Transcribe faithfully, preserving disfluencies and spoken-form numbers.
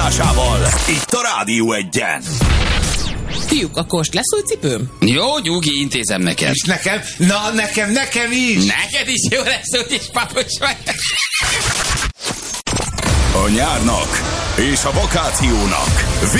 folytatásával itt a Rádió Egyen. Fiúk, akkor most lesz új cipőm? Jó, nyugi, intézem neked. És nekem? Na, nekem, nekem is! Neked is jó lesz, úgyis papucs vagy. A nyárnak és a vakációnak